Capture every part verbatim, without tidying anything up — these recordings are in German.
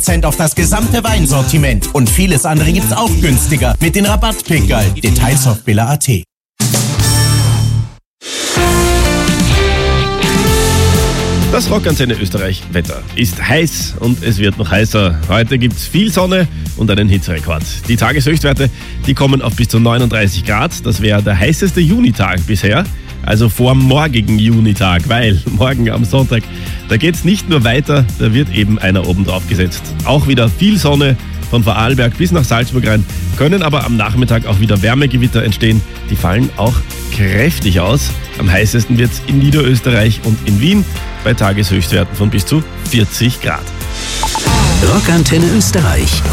Prozent auf das gesamte Weinsortiment. Und vieles andere gibt's auch günstiger mit den Rabattpickerl. Details auf billa punkt at. Das Rockantenne Österreich Wetter ist heiß und es wird noch heißer. Heute gibt es viel Sonne und einen Hitzerekord. Die Tageshöchstwerte, die kommen auf bis zu neununddreißig Grad. Das wäre der heißeste Junitag bisher, also vor morgigen Junitag, weil morgen am Sonntag, da geht es nicht nur weiter, da wird eben einer oben drauf gesetzt. Auch wieder viel Sonne von Vorarlberg bis nach Salzburg rein, können aber am Nachmittag auch wieder Wärmegewitter entstehen. Die fallen auch kräftig aus. Am heißesten wird es in Niederösterreich und in Wien bei Tageshöchstwerten von bis zu vierzig Grad. Rockantenne Österreich.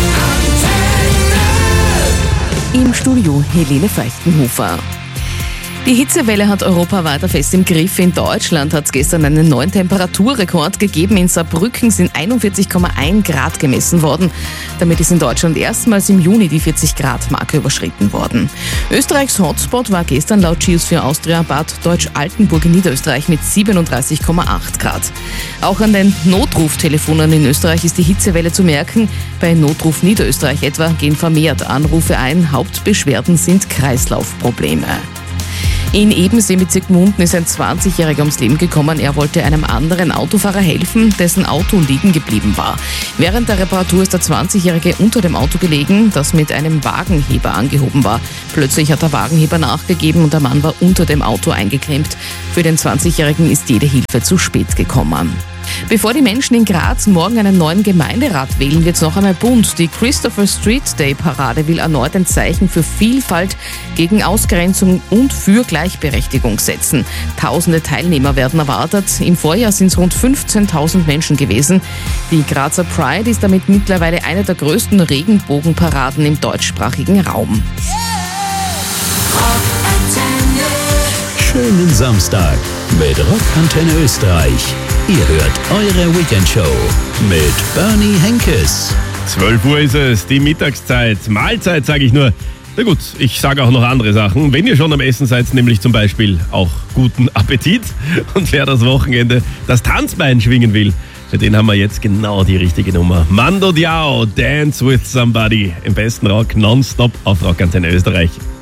Im Studio Helene Feuchtenhofer. Die Hitzewelle hat Europa weiter fest im Griff. In Deutschland hat es gestern einen neuen Temperaturrekord gegeben. In Saarbrücken sind einundvierzig Komma eins Grad gemessen worden. Damit ist in Deutschland erstmals im Juni die vierzig Grad Marke überschritten worden. Österreichs Hotspot war gestern laut Geosphere Austria Bad Deutsch-Altenburg in Niederösterreich mit siebenunddreißig Komma acht Grad. Auch an den Notruftelefonen in Österreich ist die Hitzewelle zu merken. Bei Notruf Niederösterreich etwa gehen vermehrt Anrufe ein. Hauptbeschwerden sind Kreislaufprobleme. In Ebensee mit Zirkmunden ist ein zwanzigjähriger ums Leben gekommen. Er wollte einem anderen Autofahrer helfen, dessen Auto liegen geblieben war. Während der Reparatur ist der zwanzigjährige unter dem Auto gelegen, das mit einem Wagenheber angehoben war. Plötzlich hat der Wagenheber nachgegeben und der Mann war unter dem Auto eingeklemmt. Für den zwanzigjährigen ist jede Hilfe zu spät gekommen. Bevor die Menschen in Graz morgen einen neuen Gemeinderat wählen, wird es noch einmal bunt. Die Christopher Street Day Parade will erneut ein Zeichen für Vielfalt, gegen Ausgrenzung und für Gleichberechtigung setzen. Tausende Teilnehmer werden erwartet. Im Vorjahr sind es rund fünfzehntausend Menschen gewesen. Die Grazer Pride ist damit mittlerweile eine der größten Regenbogenparaden im deutschsprachigen Raum. Schönen Samstag mit Rockantenne Österreich. Ihr hört eure Weekendshow mit Bernie Henkes. zwölf Uhr ist es, die Mittagszeit. Mahlzeit sage ich nur. Na gut, ich sage auch noch andere Sachen. Wenn ihr schon am Essen seid, nämlich zum Beispiel auch guten Appetit. Und wer das Wochenende das Tanzbein schwingen will, für den haben wir jetzt genau die richtige Nummer. Mando Diao, Dance with Somebody. Im besten Rock, nonstop auf Rockantenne Österreich.